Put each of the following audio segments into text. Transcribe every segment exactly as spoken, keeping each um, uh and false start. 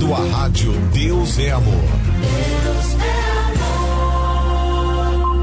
Tua rádio Deus é Amor. Deus é amor.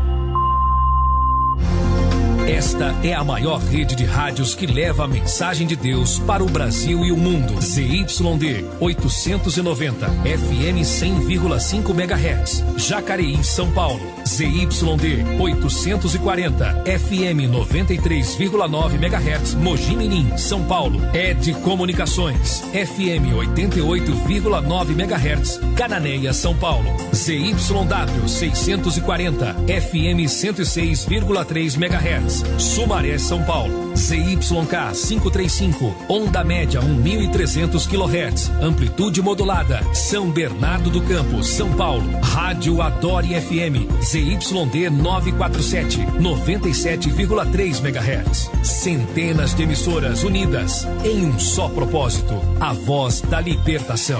Esta é a maior rede de rádios que leva a mensagem de Deus para o Brasil e o mundo. Z Y D oitocentos e noventa, F M cem vírgula cinco megahertz, Jacareí, São Paulo. Z Y D oitocentos e quarenta, F M noventa e três vírgula nove megahertz, Mogi Mirim, São Paulo. Ed Comunicações, F M oitenta e oito vírgula nove megahertz, Cananéia, São Paulo. Z Y W seiscentos e quarenta, F M cento e seis vírgula três megahertz, Sumaré, São Paulo. Z Y K quinhentos e trinta e cinco, onda média mil e trezentos quilohertz, amplitude modulada, São Bernardo do Campo, São Paulo. Rádio Adore F M, Z Y D novecentos e quarenta e sete, noventa e sete vírgula três megahertz. Centenas de emissoras unidas em um só propósito, a voz da libertação.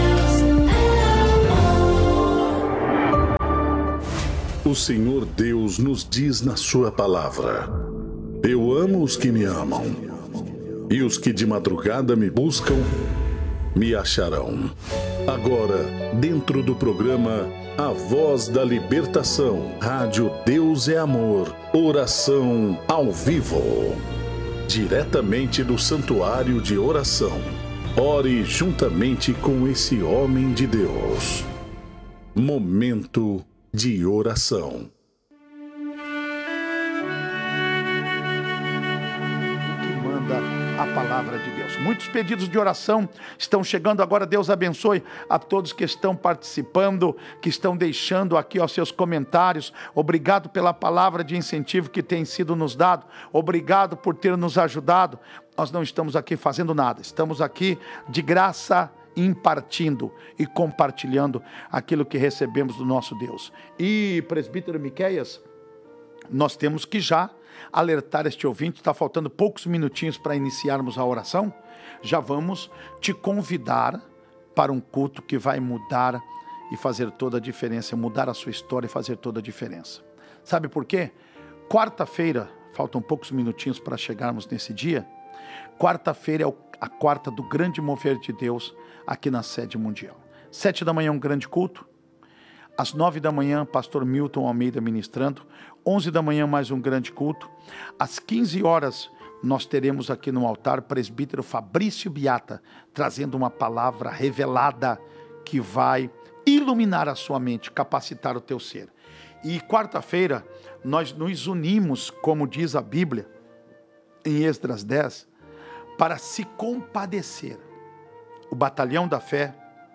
O Senhor Deus nos diz na sua palavra: eu amo os que me amam, e os que de madrugada me buscam, me acharão. Agora, dentro do programa A Voz da Libertação, Rádio Deus é Amor, oração ao vivo, diretamente do Santuário de Oração. Ore juntamente com esse homem de Deus. Momento de oração. A palavra de Deus. Muitos pedidos de oração estão chegando agora. Deus abençoe a todos que estão participando, que estão deixando aqui os seus comentários. Obrigado pela palavra de incentivo que tem sido nos dado. Obrigado por ter nos ajudado. Nós não estamos aqui fazendo nada. Estamos aqui de graça, impartindo e compartilhando aquilo que recebemos do nosso Deus. E, presbítero Miqueias, nós temos que já alertar este ouvinte, está faltando poucos minutinhos para iniciarmos a oração. Já vamos te convidar para um culto que vai mudar e fazer toda a diferença, mudar a sua história e fazer toda a diferença. Sabe por quê? Quarta-feira, faltam poucos minutinhos para chegarmos nesse dia. Quarta-feira é a quarta do grande mover de Deus aqui na sede mundial. Sete da manhã um grande culto. Às nove da manhã, pastor Milton Almeida ministrando. Onze da manhã, mais um grande culto. Às quinze horas, nós teremos aqui no altar presbítero Fabrício Biata, trazendo uma palavra revelada que vai iluminar a sua mente, capacitar o teu ser. E quarta-feira, nós nos unimos, como diz a Bíblia, em Esdras dez, para se compadecer. O batalhão da fé,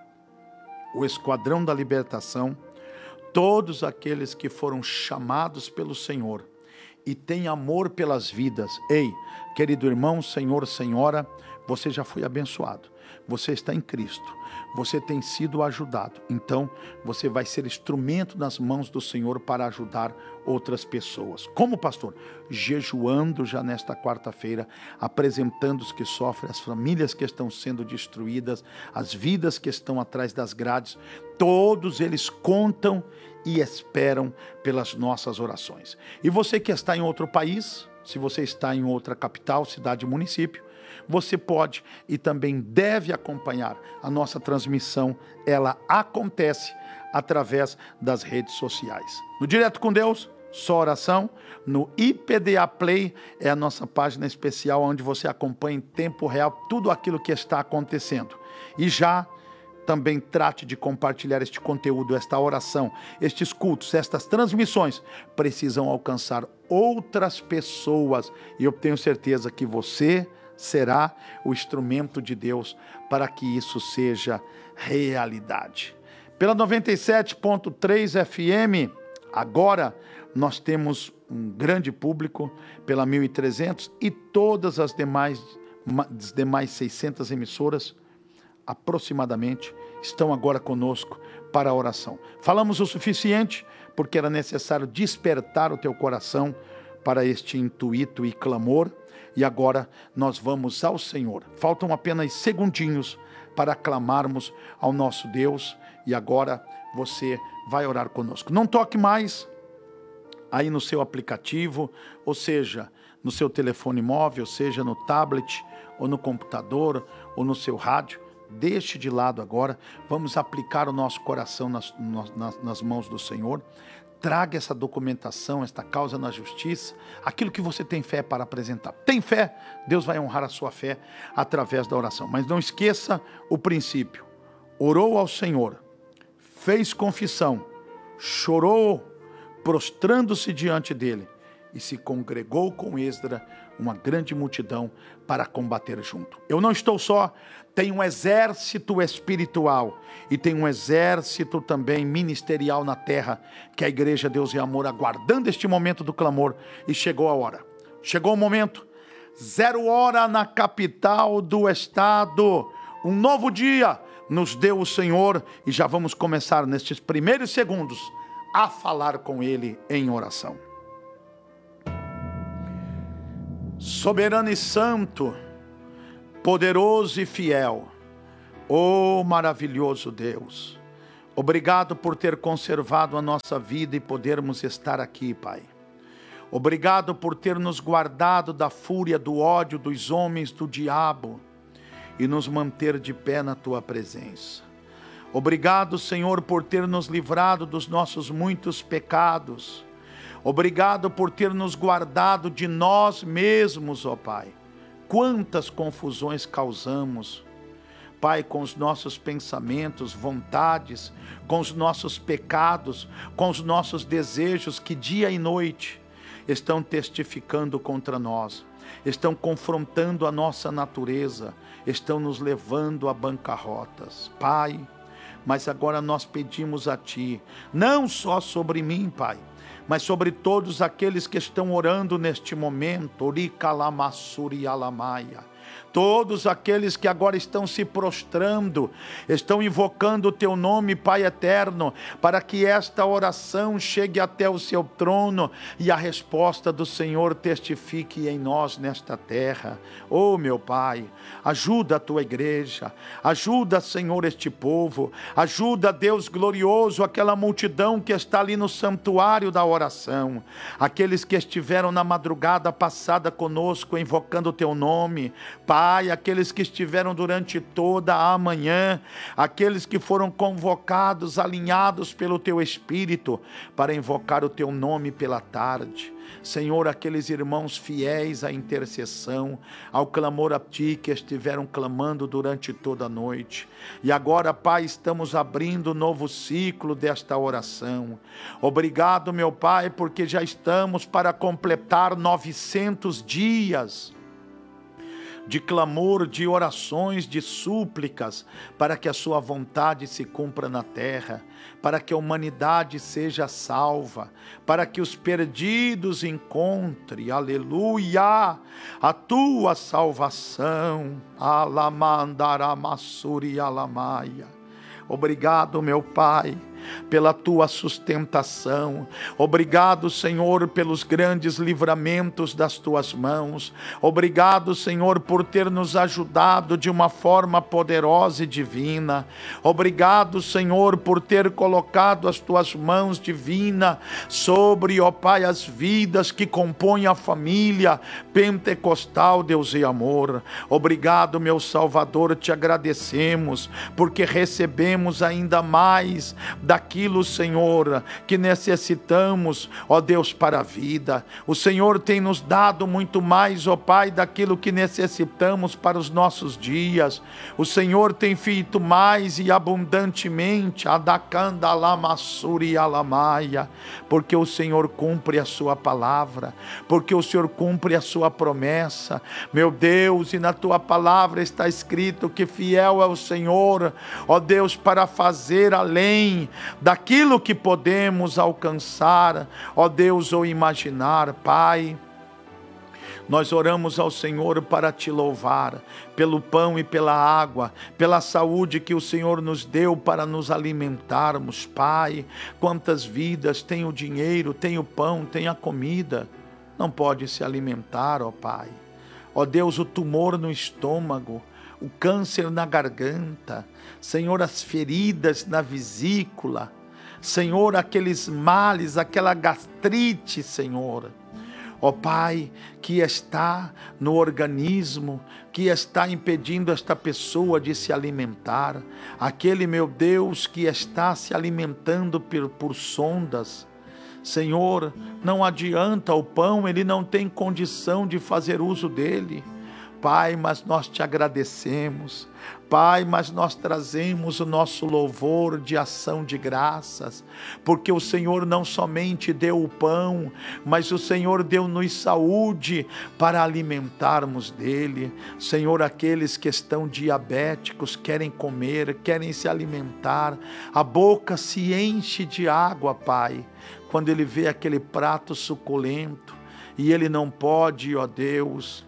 o esquadrão da libertação, todos aqueles que foram chamados pelo Senhor e têm amor pelas vidas. Ei, querido irmão, senhor, senhora, você já foi abençoado. Você está em Cristo. Você tem sido ajudado. Então, você vai ser instrumento nas mãos do Senhor para ajudar outras pessoas. Como, pastor? Jejuando já nesta quarta-feira, apresentando os que sofrem, as famílias que estão sendo destruídas, as vidas que estão atrás das grades. Todos eles contam e esperam pelas nossas orações. E você que está em outro país, se você está em outra capital, cidade, município, você pode e também deve acompanhar a nossa transmissão. Ela acontece através das redes sociais. No Direto com Deus, só oração. No I P D A Play é a nossa página especial onde você acompanha em tempo real tudo aquilo que está acontecendo. E já também trate de compartilhar este conteúdo, esta oração, estes cultos, estas transmissões precisam alcançar outras pessoas. E eu tenho certeza que você será o instrumento de Deus para que isso seja realidade. Pela noventa e sete ponto três F M, agora nós temos um grande público, pela mil e trezentos e todas as demais, as demais seiscentas emissoras, aproximadamente, estão agora conosco para a oração. Falamos o suficiente porque era necessário despertar o teu coração para este intuito e clamor. E agora nós vamos ao Senhor. Faltam apenas segundinhos para clamarmos ao nosso Deus. E agora você vai orar conosco. Não toque mais aí no seu aplicativo, ou seja, no seu telefone móvel, seja no tablet, ou no computador, ou no seu rádio. deixe de lado agora, vamos aplicar o nosso coração nas, nas, nas mãos do Senhor. Traga essa documentação, esta causa na justiça, aquilo que você tem fé para apresentar. Tem fé, Deus vai honrar a sua fé através da oração. Mas não esqueça o princípio. Orou ao Senhor, fez confissão, chorou, prostrando-se diante dele, e se congregou com Esdras uma grande multidão para combater junto. Eu não estou só, tem um exército espiritual e tem um exército também ministerial na terra, que é a Igreja Deus e Amor, aguardando este momento do clamor, e chegou a hora. Chegou o momento, zero hora na capital do estado, um novo dia nos deu o Senhor, e já vamos começar nestes primeiros segundos a falar com Ele em oração. Soberano e santo, poderoso e fiel, ó maravilhoso Deus, obrigado por ter conservado a nossa vida e podermos estar aqui, Pai. Obrigado por ter nos guardado da fúria, do ódio dos homens, do diabo, e nos manter de pé na Tua presença. Obrigado, Senhor, por ter nos livrado dos nossos muitos pecados. Obrigado por ter nos guardado de nós mesmos, ó Pai. Quantas confusões causamos, Pai, com os nossos pensamentos, vontades, com os nossos pecados, com os nossos desejos, que dia e noite estão testificando contra nós, estão confrontando a nossa natureza, estão nos levando a bancarrotas. Pai, mas agora nós pedimos a Ti, não só sobre mim, Pai, mas sobre todos aqueles que estão orando neste momento, Oricalamassuri Alamaia. Todos aqueles que agora estão se prostrando, estão invocando o Teu nome, Pai eterno, para que esta oração chegue até o Seu trono e a resposta do Senhor testifique em nós nesta terra. Oh, meu Pai, ajuda a Tua igreja, ajuda, Senhor, este povo, ajuda, Deus glorioso, aquela multidão que está ali no santuário da oração, aqueles que estiveram na madrugada passada conosco, invocando o Teu nome, Pai, aqueles que estiveram durante toda a manhã, aqueles que foram convocados, alinhados pelo Teu Espírito, para invocar o Teu nome pela tarde. Senhor, aqueles irmãos fiéis à intercessão, ao clamor a Ti, que estiveram clamando durante toda a noite. E agora, Pai, estamos abrindo um novo ciclo desta oração. Obrigado, meu Pai, porque já estamos para completar novecentos dias de clamor, de orações, de súplicas, para que a Sua vontade se cumpra na terra, para que a humanidade seja salva, para que os perdidos encontrem, aleluia, a Tua salvação. Alamandaramasuri alamaia. Obrigado, meu Pai, pela Tua sustentação. Obrigado, Senhor, pelos grandes livramentos das Tuas mãos. Obrigado, Senhor, por ter nos ajudado de uma forma poderosa e divina. Obrigado, Senhor, por ter colocado as Tuas mãos divinas sobre, ó Pai, as vidas que compõem a família pentecostal, Deus e amor. Obrigado, meu Salvador, te agradecemos, porque recebemos ainda mais daquilo, Senhor, que necessitamos, ó Deus, para a vida. O Senhor tem nos dado muito mais, ó Pai, daquilo que necessitamos para os nossos dias. O Senhor tem feito mais e abundantemente, adacanda lamassuri alamaia, porque o Senhor cumpre a Sua palavra, porque o Senhor cumpre a Sua promessa, meu Deus, e na Tua palavra está escrito que fiel é o Senhor, ó Deus, para fazer além daquilo que podemos alcançar, ó Deus, ou imaginar. Pai, nós oramos ao Senhor para Te louvar pelo pão e pela água, pela saúde que o Senhor nos deu para nos alimentarmos. Pai, quantas vidas tem o dinheiro, tem o pão, tem a comida, não pode se alimentar, ó Pai. Ó Deus, o tumor no estômago, o câncer na garganta, Senhor, as feridas na vesícula, Senhor, aqueles males, aquela gastrite, Senhor. ó Pai, que está no organismo, que está impedindo esta pessoa de se alimentar, aquele, meu Deus, que está se alimentando por, por sondas. Senhor, não adianta o pão, ele não tem condição de fazer uso dele. Pai, mas nós te agradecemos. Pai, mas nós trazemos o nosso louvor de ação de graças, porque o Senhor não somente deu o pão, mas o Senhor deu-nos saúde para alimentarmos dele. Senhor, aqueles que estão diabéticos, querem comer, querem se alimentar, a boca se enche de água, Pai, quando ele vê aquele prato suculento, e ele não pode, ó Deus,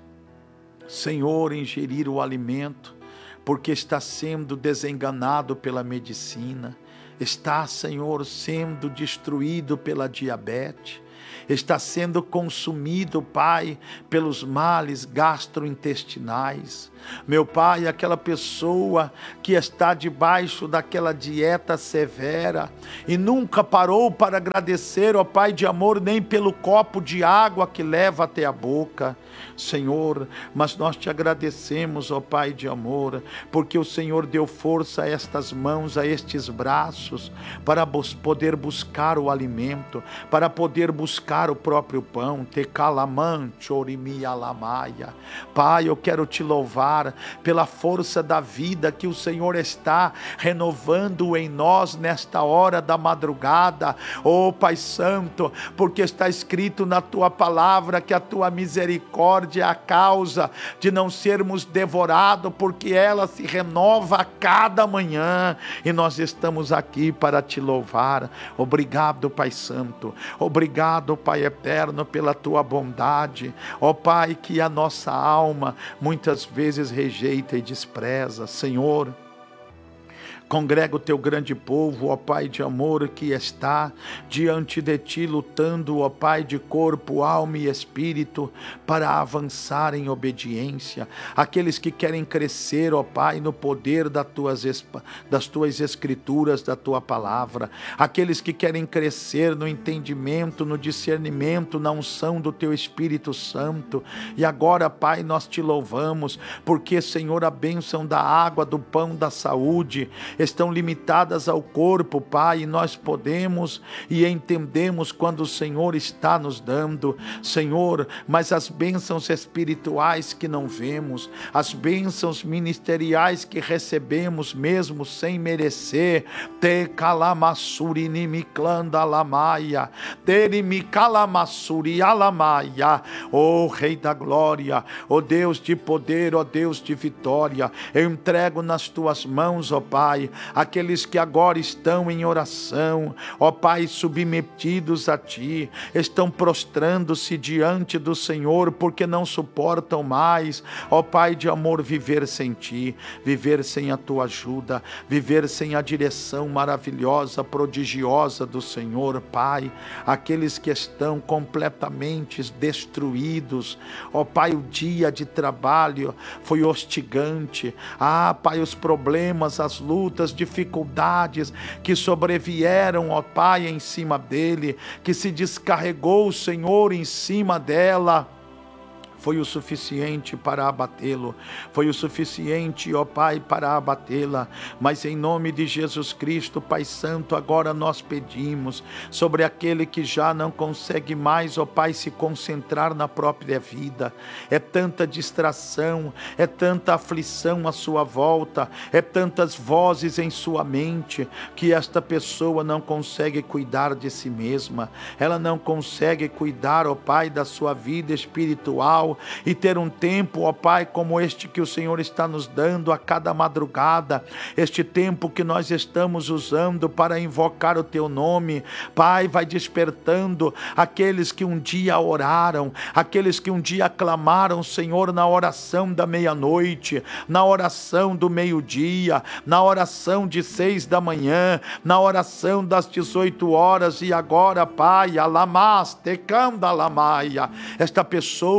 Senhor, ingerir o alimento, porque está sendo desenganado pela medicina, está, Senhor, sendo destruído pela diabetes, está sendo consumido, Pai, pelos males gastrointestinais. Meu Pai, aquela pessoa que está debaixo daquela dieta severa e nunca parou para agradecer, ó Pai de amor, nem pelo copo de água que leva até a boca, Senhor, mas nós te agradecemos, ó Pai de amor, porque o Senhor deu força a estas mãos, a estes braços, para poder buscar o alimento, para poder buscar o próprio pão. Te calaman, chorimi alamaia. Pai, eu quero te louvar pela força da vida que o Senhor está renovando em nós nesta hora da madrugada, oh Pai Santo, porque está escrito na tua palavra que a tua misericórdia é a causa de não sermos devorados, porque ela se renova a cada manhã, e nós estamos aqui para te louvar. Obrigado, Pai Santo, obrigado, Pai eterno, pela tua bondade, ó Pai, que a nossa alma muitas vezes rejeita e despreza. Senhor, congrega o teu grande povo, ó Pai de amor, que está diante de ti lutando, ó Pai, de corpo, alma e espírito, para avançar em obediência. Aqueles que querem crescer, ó Pai, no poder das tuas, das tuas escrituras, da tua palavra. Aqueles que querem crescer no entendimento, no discernimento, na unção do teu Espírito Santo. E agora, Pai, nós te louvamos, porque, Senhor, a bênção da água, do pão, da saúde, estão limitadas ao corpo, Pai, e nós podemos e entendemos quando o Senhor está nos dando, Senhor, mas as bênçãos espirituais que não vemos, as bênçãos ministeriais que recebemos mesmo sem merecer, te calamassuri nimiclanda lamaia, terimi calamassuri alamaia, ó Rei da Glória, ó Deus de poder, ó Deus de vitória, eu entrego nas tuas mãos, ó Pai, aqueles que agora estão em oração, ó Pai, submetidos a Ti, estão prostrando-se diante do Senhor, porque não suportam mais, ó Pai de amor, viver sem Ti, viver sem a Tua ajuda, viver sem a direção maravilhosa, prodigiosa do Senhor, Pai, aqueles que estão completamente destruídos, ó Pai, o dia de trabalho foi hostigante, ah Pai, os problemas, as lutas, as dificuldades que sobrevieram, ó Pai, em cima dele, que se descarregou o Senhor em cima dela, foi o suficiente para abatê-lo, foi o suficiente, ó Pai, para abatê-la, mas em nome de Jesus Cristo, Pai Santo, agora nós pedimos sobre aquele que já não consegue mais, ó Pai, se concentrar na própria vida, é tanta distração, é tanta aflição à sua volta, é tantas vozes em sua mente, que esta pessoa não consegue cuidar de si mesma, ela não consegue cuidar, ó Pai, da sua vida espiritual, e ter um tempo, ó Pai, como este que o Senhor está nos dando a cada madrugada, este tempo que nós estamos usando para invocar o Teu nome, Pai, vai despertando aqueles que um dia oraram, aqueles que um dia clamaram, Senhor, na oração da meia-noite, na oração do meio-dia, na oração de seis da manhã, na oração das dezoito horas, e agora, Pai, alamas, tecanda alamaia, esta pessoa já não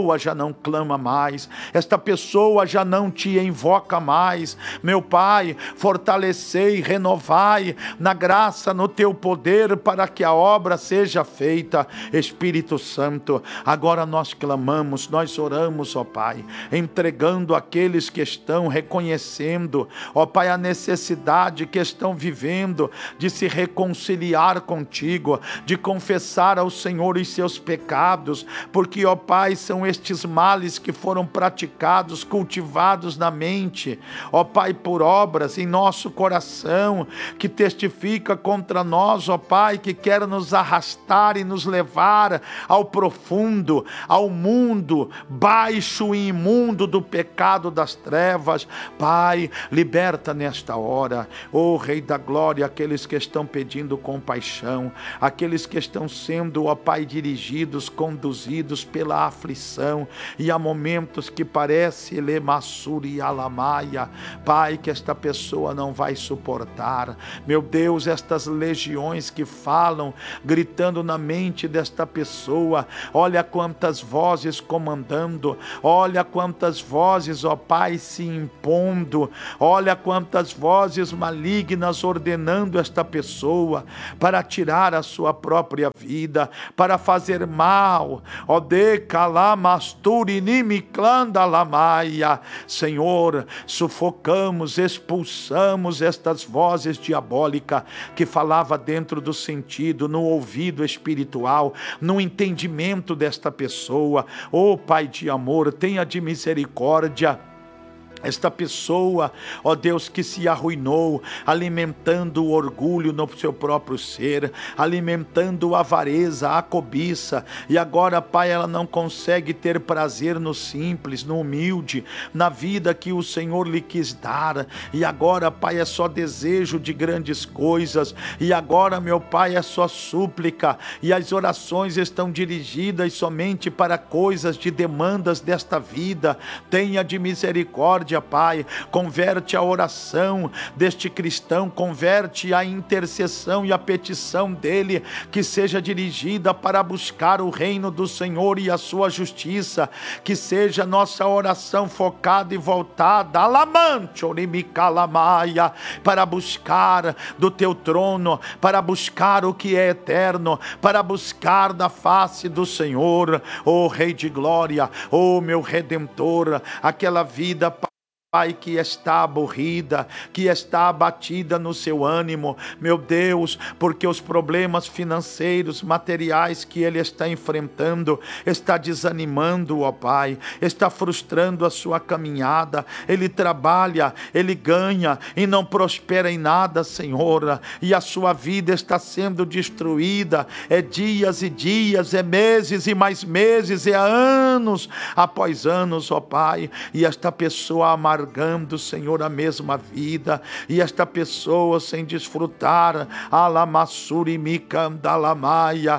não clama mais, esta pessoa já não te invoca mais. Meu Pai, fortalecei, renovai na graça, no teu poder, para que a obra seja feita. Espírito Santo, agora nós clamamos, nós oramos, ó Pai, entregando aqueles que estão reconhecendo, ó Pai, a necessidade que estão vivendo de se reconciliar contigo, de confessar ao Senhor os seus pecados, porque, ó Pai, são estes males que foram praticados, cultivados na mente, ó Pai, por obras em nosso coração, que testifica contra nós, ó Pai, que quer nos arrastar e nos levar ao profundo, ao mundo baixo e imundo do pecado das trevas. Pai, liberta nesta hora, ó Rei da Glória, aqueles que estão pedindo compaixão, aqueles que estão sendo, ó Pai, dirigidos, conduzidos pela aflição, e há momentos que parece lemassuri alamaia, Pai, que esta pessoa não vai suportar. Meu Deus, estas legiões que falam, gritando na mente desta pessoa, olha quantas vozes comandando, olha quantas vozes, ó Pai, se impondo, olha quantas vozes malignas ordenando esta pessoa para tirar a sua própria vida, para fazer mal, ó de calamasturi nimiclanda lamaia. Senhor, sufocamos, expulsamos estas vozes diabólicas que falava dentro do sentido, no ouvido espiritual, no entendimento desta pessoa. Ó Pai de amor, tenha de misericórdia esta pessoa, ó Deus, que se arruinou, alimentando o orgulho no seu próprio ser, alimentando a avareza, a cobiça, e agora, Pai, ela não consegue ter prazer no simples, no humilde, na vida que o Senhor lhe quis dar, e agora, Pai, é só desejo de grandes coisas, e agora, meu Pai, é só súplica, e as orações estão dirigidas somente para coisas de demandas desta vida. Tenha de misericórdia, Pai, converte a oração deste cristão, converte a intercessão e a petição dele, que seja dirigida para buscar o reino do Senhor e a sua justiça, que seja nossa oração focada e voltada, alamante, orimicalamaya, para buscar do teu trono, para buscar o que é eterno, para buscar da face do Senhor, ó Rei de Glória, ó meu Redentor, aquela vida, Pai, que está aborrida, que está abatida no seu ânimo, meu Deus, porque os problemas financeiros, materiais que ele está enfrentando, está desanimando, ó Pai, está frustrando a sua caminhada. Ele trabalha, ele ganha e não prospera em nada, Senhor, e a sua vida está sendo destruída. É dias e dias, é meses e mais meses, é anos após anos, ó Pai, e esta pessoa amargando, Senhor, a mesma vida, e esta pessoa sem desfrutar alamassuri micandalamaya.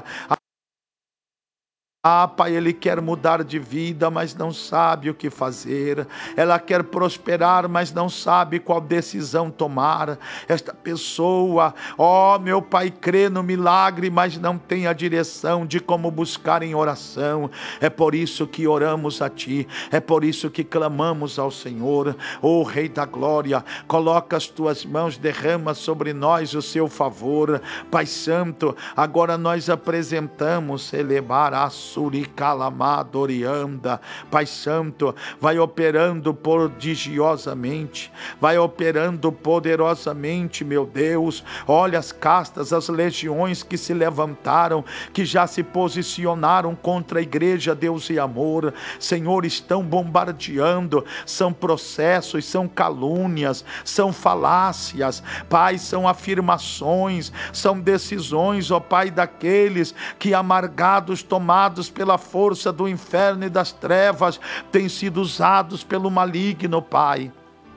Ah, Pai, ele quer mudar de vida, mas não sabe o que fazer. Ela quer prosperar, mas não sabe qual decisão tomar. Esta pessoa, ó meu Pai, crê no milagre, mas não tem a direção de como buscar em oração. É por isso que oramos a Ti, é por isso que clamamos ao Senhor. Ó Rei da Glória, coloca as Tuas mãos, derrama sobre nós o Seu favor. Pai Santo, agora nós apresentamos, elevar a Suricalamadorianda. Pai Santo, vai operando prodigiosamente, vai operando poderosamente, meu Deus. Olha as castas, as legiões que se levantaram, que já se posicionaram contra a igreja, Deus e amor. Senhor, estão bombardeando, são processos, são calúnias, são falácias, Pai, são afirmações, são decisões, ó Pai, daqueles que, amargados, tomados pela força do inferno e das trevas, têm sido usados pelo maligno, Pai.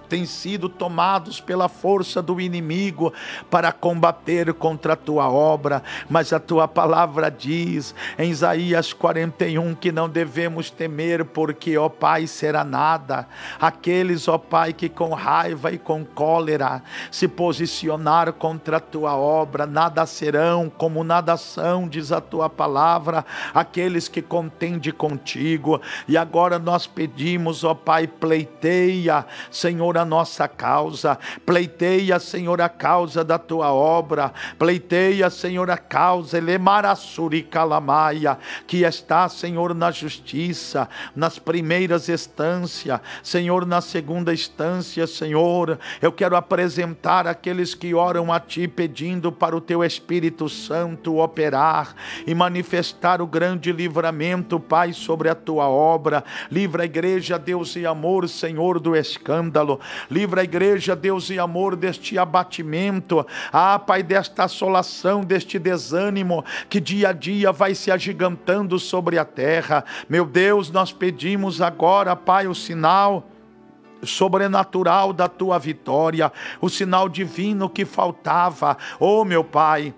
têm sido tomados pela força do inimigo para combater contra a tua obra, mas a tua palavra diz em Isaías quarenta e um que não devemos temer, porque, ó Pai, será nada. Aqueles, ó Pai, que com raiva e com cólera se posicionar contra a tua obra, nada serão, como nada são, diz a tua palavra, aqueles que contendem contigo. E agora nós pedimos, ó Pai, pleiteia, Senhor, a nossa causa, pleiteia, Senhor, a causa da tua obra, pleiteia, Senhor, a causa, Elemarassuri Calamaia, que está, Senhor, na justiça, nas primeiras instâncias, Senhor, na segunda instância, Senhor, eu quero apresentar aqueles que oram a Ti pedindo para o Teu Espírito Santo operar e manifestar o grande livramento, Pai, sobre a Tua obra. Livra a igreja, Deus e amor, Senhor, do escândalo. Livra a igreja, Deus e amor, deste abatimento. Ah, Pai, desta assolação, deste desânimo que dia a dia vai se agigantando sobre a terra. Meu Deus, nós pedimos agora, Pai, o sinal sobrenatural da Tua vitória, o sinal divino que faltava. Oh, meu Pai,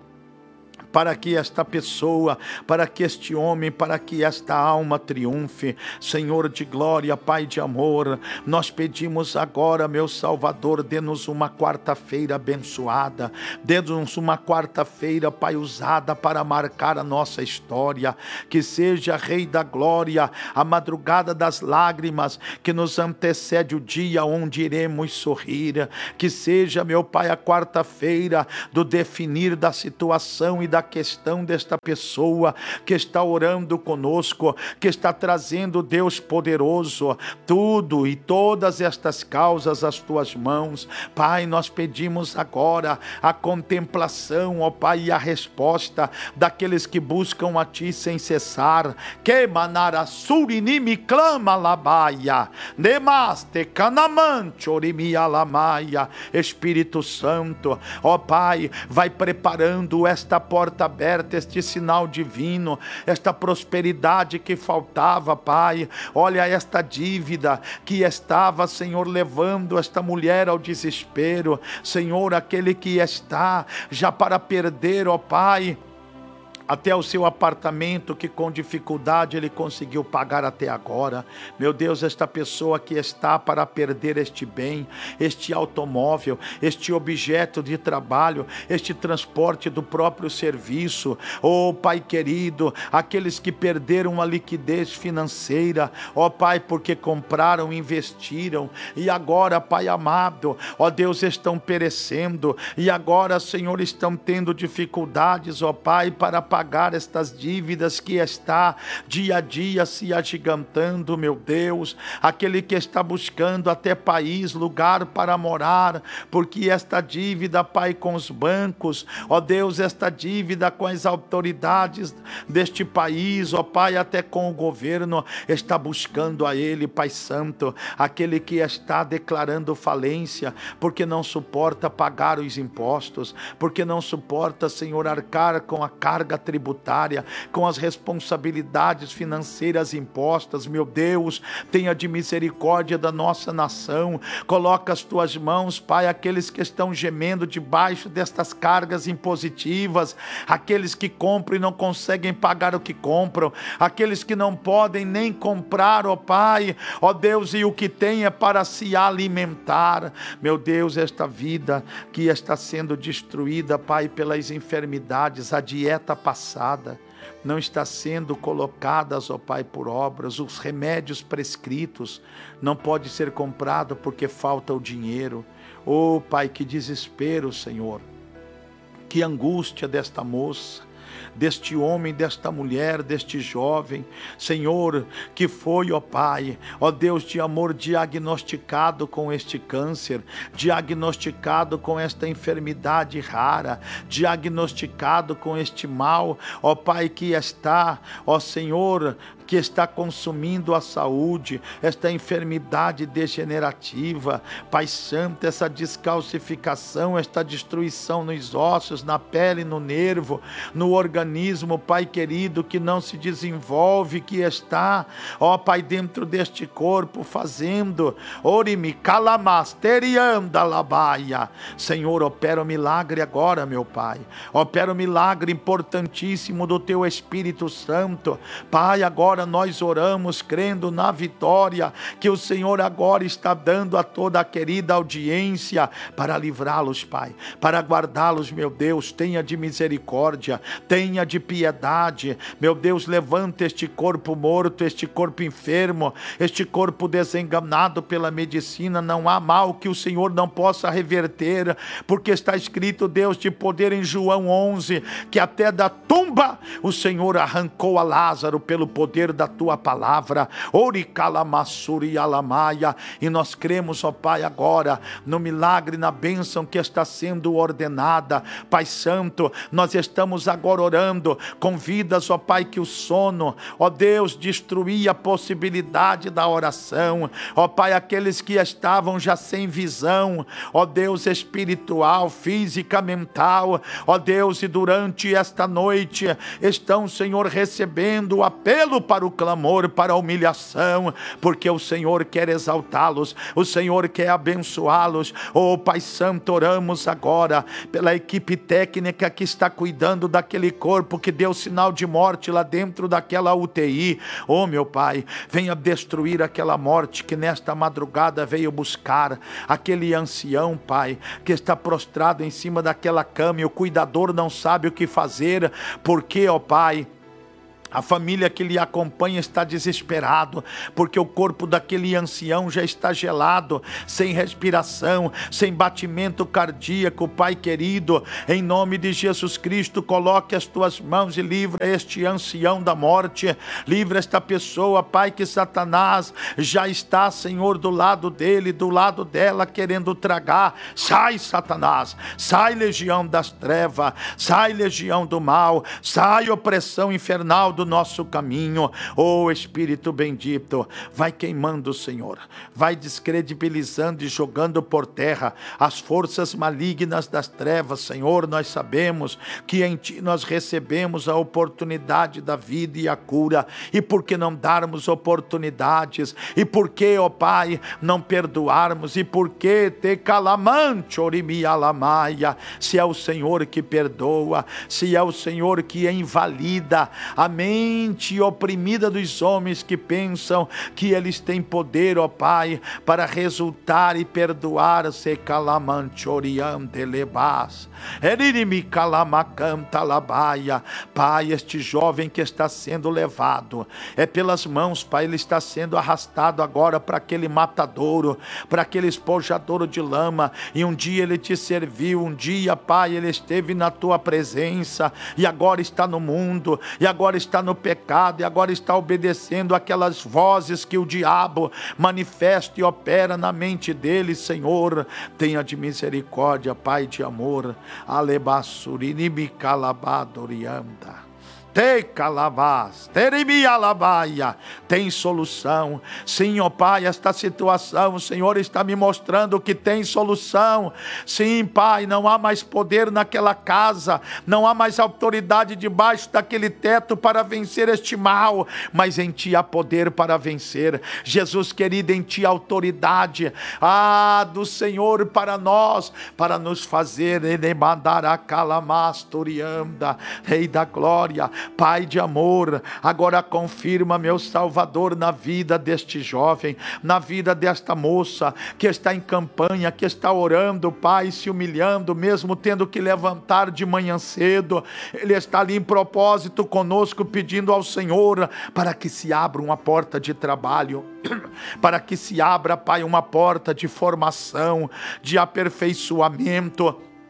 para que esta pessoa, para que este homem, para que esta alma triunfe. Senhor de glória, Pai de amor, nós pedimos agora, meu Salvador, dê-nos uma quarta-feira abençoada, dê-nos uma quarta-feira, Pai, usada para marcar a nossa história, que seja, Rei da glória, a madrugada das lágrimas que nos antecede o dia onde iremos sorrir, que seja, meu Pai, a quarta-feira do definir da situação e da questão desta pessoa que está orando conosco, que está trazendo, Deus poderoso, tudo e todas estas causas às Tuas mãos. Pai, nós pedimos agora a contemplação, ó Pai, e a resposta daqueles que buscam a Ti sem cessar. Que manarassurinimi clama labaia, nemaste canamante orimia lamaia. Espírito Santo, ó Pai, vai preparando esta porta aberta, este sinal divino, esta prosperidade que faltava, Pai. Olha esta dívida que estava, Senhor, levando esta mulher ao desespero. Senhor, aquele que está já para perder, ó Pai, até o seu apartamento, que com dificuldade ele conseguiu pagar até agora. Meu Deus, esta pessoa que está para perder este bem, este automóvel, este objeto de trabalho, este transporte do próprio serviço. Oh, Pai querido, aqueles que perderam a liquidez financeira, ó Pai, porque compraram, investiram, e agora, Pai amado, ó Deus, estão perecendo, e agora, Senhor, estão tendo dificuldades, ó Pai, para pagar pagar estas dívidas que está dia a dia se agigantando, meu Deus. Aquele que está buscando até país, lugar para morar, porque esta dívida, Pai, com os bancos, ó Deus, esta dívida com as autoridades deste país, ó Pai, até com o governo, está buscando a Ele, Pai Santo. Aquele que está declarando falência, porque não suporta pagar os impostos, porque não suporta, Senhor, arcar com a carga tributária, com as responsabilidades financeiras impostas. Meu Deus, tenha de misericórdia da nossa nação. Coloca as Tuas mãos, Pai, aqueles que estão gemendo debaixo destas cargas impositivas, aqueles que compram e não conseguem pagar o que compram, aqueles que não podem nem comprar, ó Pai, ó Deus, e o que tem é para se alimentar. Meu Deus, esta vida que está sendo destruída, Pai, pelas enfermidades, a dieta passada não está sendo colocadas, ó Pai, por obras, os remédios prescritos não pode ser comprado porque falta o dinheiro. Ó Pai, que desespero, Senhor, que angústia desta moça, deste homem, desta mulher, deste jovem, Senhor, que foi, ó Pai, ó Deus de amor, diagnosticado com este câncer, diagnosticado com esta enfermidade rara, diagnosticado com este mal, ó Pai, que está, ó Senhor, que está consumindo a saúde, esta enfermidade degenerativa, Pai Santo, essa descalcificação, esta destruição nos ossos, na pele, no nervo, no organismo, Pai querido, que não se desenvolve, que está, ó Pai, dentro deste corpo, fazendo, orimi calamasterianda labaia. Senhor, opera o milagre agora, meu Pai, opera o milagre importantíssimo do Teu Espírito Santo, Pai. Agora nós oramos crendo na vitória que o Senhor agora está dando a toda a querida audiência para livrá-los, Pai, para guardá-los, meu Deus. Tenha de misericórdia, tenha de piedade, meu Deus. Levanta este corpo morto, este corpo enfermo, este corpo desenganado pela medicina. Não há mal que o Senhor não possa reverter, porque está escrito, Deus, de poder em João onze, que até da tumba o Senhor arrancou a Lázaro pelo poder da Tua palavra. Oricalamassuri alamaia. E nós cremos, ó Pai, agora no milagre, na bênção que está sendo ordenada, Pai Santo. Nós estamos agora orando com vidas, ó Pai, que o sono, ó Deus, destruía a possibilidade da oração, ó Pai, aqueles que estavam já sem visão, ó Deus, espiritual, física, mental, ó Deus, e durante esta noite estão, Senhor, recebendo o apelo para o clamor, para a humilhação, porque o Senhor quer exaltá-los, o Senhor quer abençoá-los. Oh Pai Santo, oramos agora pela equipe técnica que está cuidando daquele corpo que deu sinal de morte lá dentro daquela U T I. Oh meu Pai, venha destruir aquela morte que nesta madrugada veio buscar aquele ancião, Pai, que está prostrado em cima daquela cama e o cuidador não sabe o que fazer, porque, ó Pai, a família que lhe acompanha está desesperado, porque o corpo daquele ancião já está gelado, sem respiração, sem batimento cardíaco. Pai querido, em nome de Jesus Cristo, coloque as Tuas mãos e livra este ancião da morte, livra esta pessoa, Pai, que Satanás já está, Senhor, do lado dele, do lado dela, querendo tragar. Sai, Satanás, sai, legião das trevas, sai, legião do mal, sai, opressão infernal do do nosso caminho. Oh Espírito bendito, vai queimando, Senhor, vai descredibilizando e jogando por terra as forças malignas das trevas. Senhor, nós sabemos que em Ti nós recebemos a oportunidade da vida e a cura, e por que não darmos oportunidades? E por que, ó Pai, não perdoarmos? E por que te calamante orimialamaia? Se é o Senhor que perdoa, se é o Senhor que invalida a mente oprimida dos homens que pensam que eles têm poder, ó Pai, para resultar e perdoar. Se calamante oriante lebas, eririmi calamacanta labaia. Pai, este jovem que está sendo levado é pelas mãos, Pai, ele está sendo arrastado agora para aquele matadouro, para aquele espojadouro de lama, e um dia ele Te serviu, um dia, Pai, ele esteve na Tua presença, e agora está no mundo, e agora está no pecado, e agora está obedecendo aquelas vozes que o diabo manifesta e opera na mente dele. Senhor, tenha de misericórdia, Pai de amor. Alebassurinimi calabadorianda. Te calavas, terimi alabaia. Tem solução. Sim, ó Pai, esta situação, o Senhor está me mostrando que tem solução. Sim, Pai, não há mais poder naquela casa, não há mais autoridade debaixo daquele teto para vencer este mal, mas em Ti há poder para vencer. Jesus querido, em Ti há autoridade, ah, do Senhor para nós, para nos fazer, Ele mandará calamasturianda, Rei da glória, Pai de amor. Agora confirma, meu Salvador, na vida deste jovem, na vida desta moça que está em campanha, que está orando, Pai, se humilhando, mesmo tendo que levantar de manhã cedo. Ele está ali em propósito conosco, pedindo ao Senhor para que se abra uma porta de trabalho, para que se abra, Pai, uma porta de formação, de aperfeiçoamento.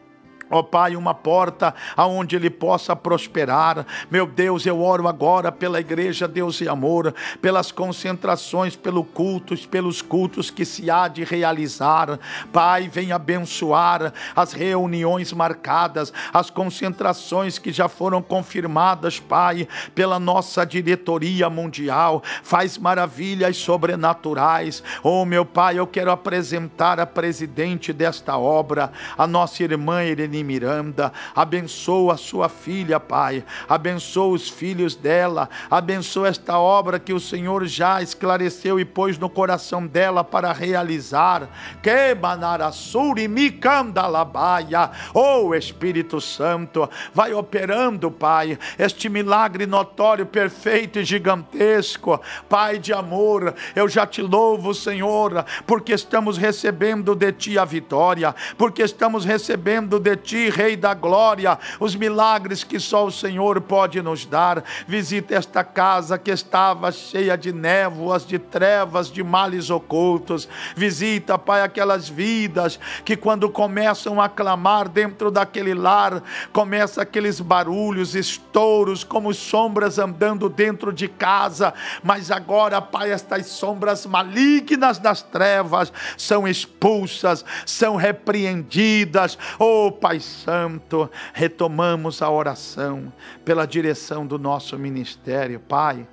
ó Pai, uma porta aonde ele possa prosperar. Meu Deus, eu oro agora pela igreja Deus e Amor, pelas concentrações, pelos cultos, pelos cultos que se há de realizar. Pai, vem abençoar as reuniões marcadas, as concentrações que já foram confirmadas, Pai, pela nossa diretoria mundial. Faz maravilhas sobrenaturais. Oh, meu Pai, eu quero apresentar a presidente desta obra, a nossa irmã Irene Miranda. Abençoa a sua filha, Pai. Abençoa os filhos dela. Abençoa esta obra que o Senhor já esclareceu e pôs no coração dela para realizar. Que manarassuri mikandalabaia. Oh, Espírito Santo, vai operando, Pai, este milagre notório, perfeito e gigantesco. Pai de amor, eu já te louvo, Senhor, porque estamos recebendo de Ti a vitória, porque estamos recebendo de Ti, Rei da glória, os milagres que só o Senhor pode nos dar. Visita esta casa que estava cheia de névoas, de trevas, de males ocultos. Visita, Pai, aquelas vidas que quando começam a clamar dentro daquele lar, começa aqueles barulhos, estouros, como sombras andando dentro de casa. Mas agora, Pai, estas sombras malignas das trevas são expulsas, são repreendidas. Oh, Pai Santo, retomamos a oração pela direção do nosso ministério, Pai.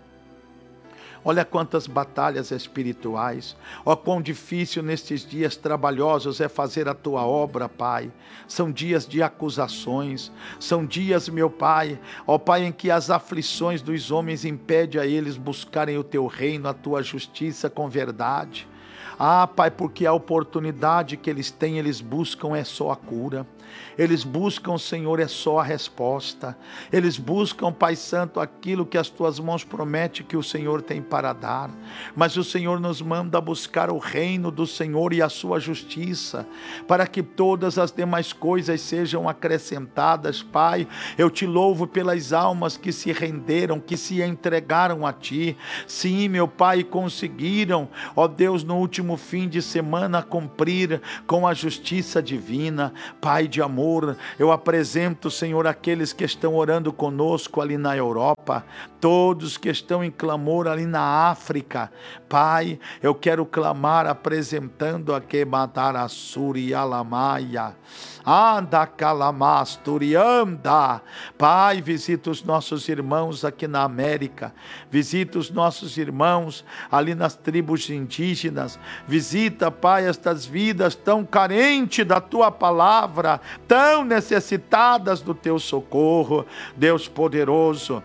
Olha quantas batalhas espirituais, ó quão difícil nestes dias trabalhosos é fazer a Tua obra, Pai. São dias de acusações, são dias, meu Pai, ó Pai, em que as aflições dos homens impedem a eles buscarem o Teu reino, a Tua justiça com verdade. Ah, Pai, porque a oportunidade que eles têm, eles buscam é só a cura. Eles buscam, Senhor, é só a resposta. Eles buscam, Pai Santo, aquilo que as Tuas mãos prometem que o Senhor tem para dar. Mas o Senhor nos manda buscar o reino do Senhor e a Sua justiça, para que todas as demais coisas sejam acrescentadas. Pai, eu Te louvo pelas almas que se renderam, que se entregaram a Ti. Sim, meu Pai, conseguiram, ó Deus, no último fim de semana cumprir com a justiça divina. Pai de amor, eu apresento, Senhor, aqueles que estão orando conosco ali na Europa, todos que estão em clamor ali na África. Pai, eu quero clamar apresentando a que matarassuri alamaia. Anda calamasturi, anda. Pai, visita os nossos irmãos aqui na América, visita os nossos irmãos ali nas tribos indígenas, visita, Pai, estas vidas tão carentes da Tua palavra, tão necessitadas do Teu socorro. Deus poderoso,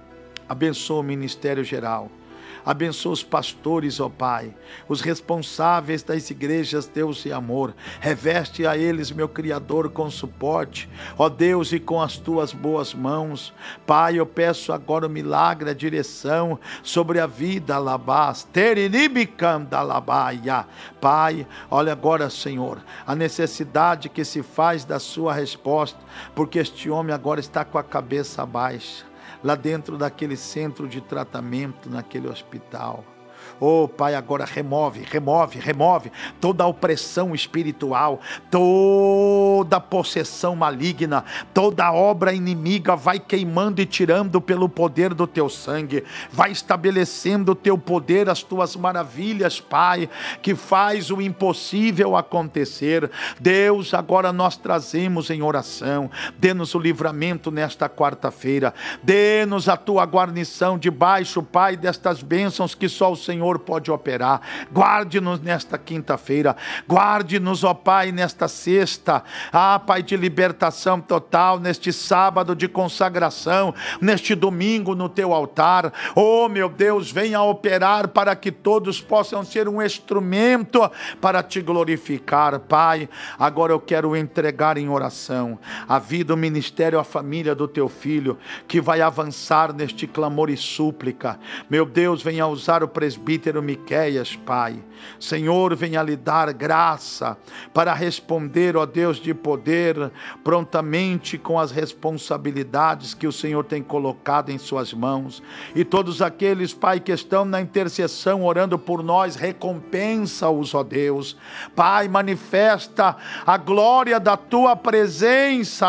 abençoa o ministério geral. Abençoa os pastores, ó Pai, os responsáveis das igrejas, Deus e amor. Reveste a eles, meu Criador, com suporte, ó Deus, e com as Tuas boas mãos. Pai, eu peço agora o milagre, a direção sobre a vida, alabás, terinibicanda alabaia. Pai, olha agora, Senhor, a necessidade que se faz da Sua resposta, porque este homem agora está com a cabeça baixa, lá dentro daquele centro de tratamento, naquele hospital. Oh, Pai, agora remove, remove, remove toda a opressão espiritual, toda a possessão maligna, toda a obra inimiga vai queimando e tirando pelo poder do Teu sangue, vai estabelecendo o Teu poder, as Tuas maravilhas, Pai, que faz o impossível acontecer. Deus, agora nós trazemos em oração, dê-nos o livramento nesta quarta-feira, dê-nos a Tua guarnição debaixo, Pai, destas bênçãos que só o Senhor pode operar. Guarde-nos nesta quinta-feira, guarde-nos, ó Pai, nesta sexta, ah, Pai, de libertação total, neste sábado de consagração, neste domingo no Teu altar. Oh, meu Deus, venha operar para que todos possam ser um instrumento para Te glorificar. Pai, agora eu quero entregar em oração a vida, o ministério, a família do Teu Filho, que vai avançar neste clamor e súplica. Meu Deus, venha usar o presbítero, presbítero Miqueias, Pai. Senhor, venha lhe dar graça para responder, ó Deus de poder, prontamente com as responsabilidades que o Senhor tem colocado em suas mãos. E todos aqueles, Pai, que estão na intercessão orando por nós, recompensa-os, ó Deus. Pai, manifesta a glória da tua presença,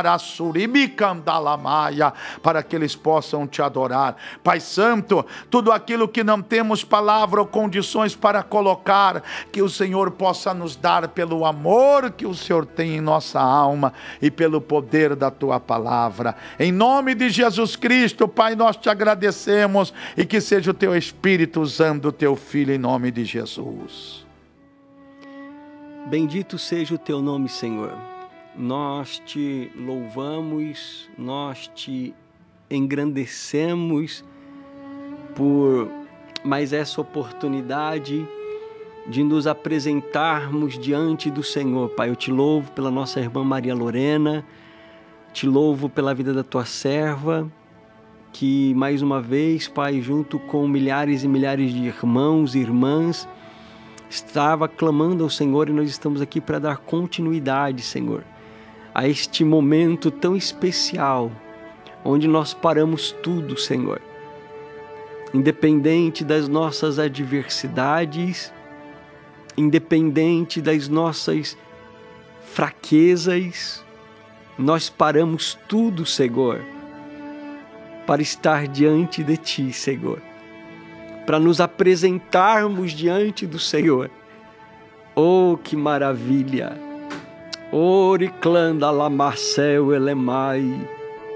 para que eles possam te adorar. Pai Santo, tudo aquilo que não temos palavra ou condições para colocar, que o Senhor possa nos dar pelo amor que o Senhor tem em nossa alma e pelo poder da tua palavra. Em nome de Jesus Cristo, Pai, nós te agradecemos e que seja o teu Espírito usando o teu Filho em nome de Jesus. Bendito seja o teu nome, Senhor. Nós te louvamos, nós te engrandecemos por mais essa oportunidade de nos apresentarmos diante do Senhor. Pai, eu te louvo pela nossa irmã Maria Lorena, te louvo pela vida da tua serva, que mais uma vez, Pai, junto com milhares e milhares de irmãos e irmãs, estava clamando ao Senhor, e nós estamos aqui para dar continuidade, Senhor, a este momento tão especial, onde nós paramos tudo, Senhor. Independente das nossas adversidades, independente das nossas fraquezas, nós paramos tudo, Senhor, para estar diante de Ti, Senhor, para nos apresentarmos diante do Senhor. Oh, que maravilha! Oriclanda lamarcel elemai.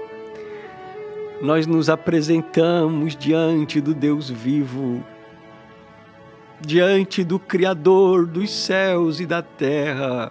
Nós nos apresentamos diante do Deus vivo, diante do Criador dos céus e da terra.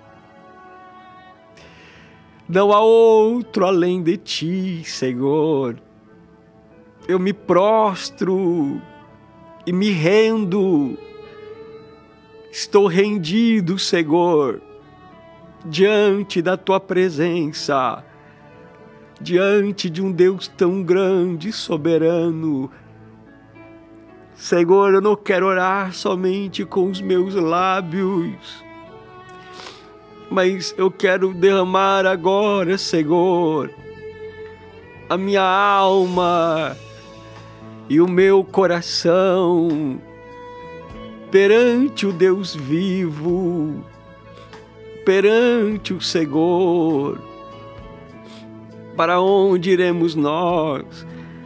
Não há outro além de Ti, Senhor. Eu me prostro e me rendo. Estou rendido, Senhor, diante da Tua presença, diante de um Deus tão grande e soberano. Senhor, eu não quero orar somente com os meus lábios, mas eu quero derramar agora, Senhor, a minha alma e o meu coração perante o Deus vivo, perante o Senhor. Para onde iremos nós?